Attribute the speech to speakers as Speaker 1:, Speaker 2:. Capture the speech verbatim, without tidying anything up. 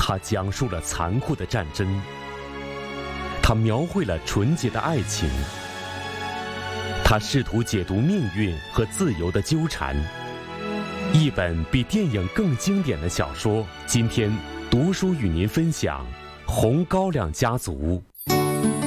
Speaker 1: 它讲述了残酷的战争，它描绘了纯洁的爱情，它试图解读命运和自由的纠缠。一本比电影更经典的小说，今天读书与您分享《红高粱家族》。